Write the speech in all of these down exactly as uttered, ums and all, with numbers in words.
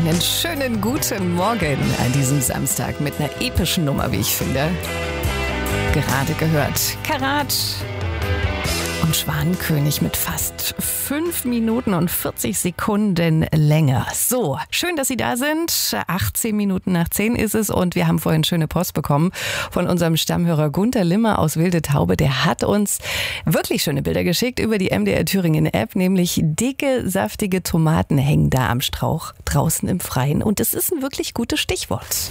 Einen schönen guten Morgen an diesem Samstag mit einer epischen Nummer, wie ich finde. Gerade gehört Karat und Schwanenkönig mit fast fünf Minuten und vierzig Sekunden Länge. So, schön, dass Sie da sind. achtzehn Minuten nach zehn ist es und wir haben vorhin schöne Post bekommen von unserem Stammhörer Gunter Limmer aus Wilde Taube. Der hat uns wirklich schöne Bilder geschickt über die M D R Thüringen App, nämlich dicke, saftige Tomaten hängen da am Strauch draußen im Freien. Und das ist ein wirklich gutes Stichwort.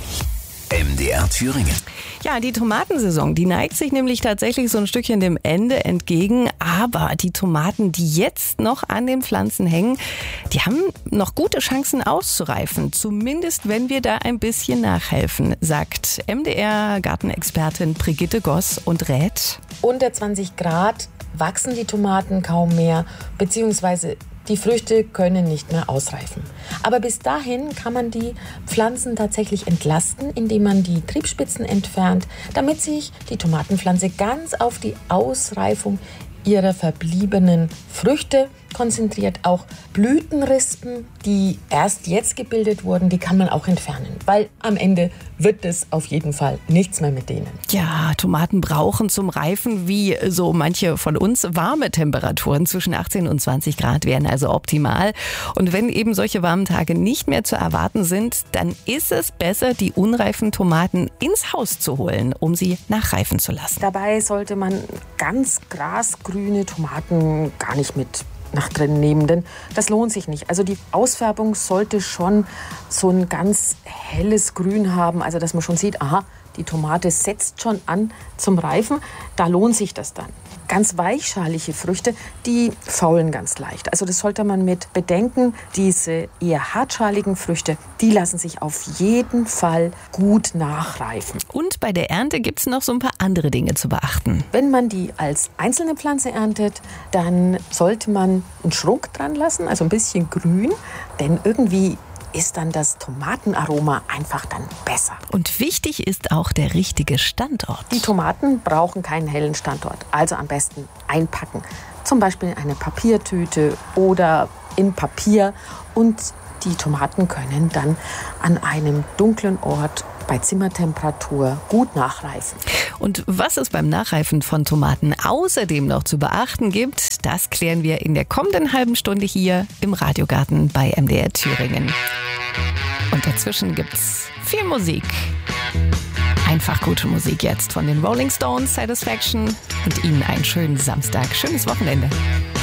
M D R Thüringen. Ja, die Tomatensaison, die neigt sich nämlich tatsächlich so ein Stückchen dem Ende entgegen. Aber die Tomaten, die jetzt noch an den Pflanzen hängen, die haben noch gute Chancen auszureifen. Zumindest, wenn wir da ein bisschen nachhelfen, sagt M D R-Gartenexpertin Brigitte Goss und rät: Unter zwanzig Grad wachsen die Tomaten kaum mehr, beziehungsweise die Früchte können nicht mehr ausreifen. Aber bis dahin kann man die Pflanzen tatsächlich entlasten, indem man die Triebspitzen entfernt, damit sich die Tomatenpflanze ganz auf die Ausreifung ihrer verbliebenen Früchte konzentriert. Auch Blütenrispen, die erst jetzt gebildet wurden, die kann man auch entfernen, weil am Ende wird es auf jeden Fall nichts mehr mit denen. Ja, Tomaten brauchen zum Reifen, wie so manche von uns, warme Temperaturen. Zwischen achtzehn und zwanzig Grad wären also optimal. Und wenn eben solche warmen Tage nicht mehr zu erwarten sind, dann ist es besser, die unreifen Tomaten ins Haus zu holen, um sie nachreifen zu lassen. Dabei sollte man ganz grasgrüne Tomaten gar nicht mit nach drin nehmen, denn das lohnt sich nicht. Also die Ausfärbung sollte schon so ein ganz helles Grün haben, also dass man schon sieht, aha, die Tomate setzt schon an zum Reifen, da lohnt sich das dann. Ganz weichschalige Früchte, die faulen ganz leicht. Also das sollte man mit bedenken. Diese eher hartschaligen Früchte, die lassen sich auf jeden Fall gut nachreifen. Und bei der Ernte gibt es noch so ein paar andere Dinge zu beachten. Wenn man die als einzelne Pflanze erntet, dann sollte man einen Schrunk dran lassen, also ein bisschen grün, denn irgendwie ist dann das Tomatenaroma einfach dann besser. Und wichtig ist auch der richtige Standort. Die Tomaten brauchen keinen hellen Standort, also am besten einpacken. Zum Beispiel in eine Papiertüte oder in Papier. Und die Tomaten können dann an einem dunklen Ort bei Zimmertemperatur gut nachreifen. Und was es beim Nachreifen von Tomaten außerdem noch zu beachten gibt, das klären wir in der kommenden halben Stunde hier im Radiogarten bei M D R Thüringen. Und dazwischen gibt's viel Musik. Einfach gute Musik jetzt von den Rolling Stones, Satisfaction, und Ihnen einen schönen Samstag, schönes Wochenende.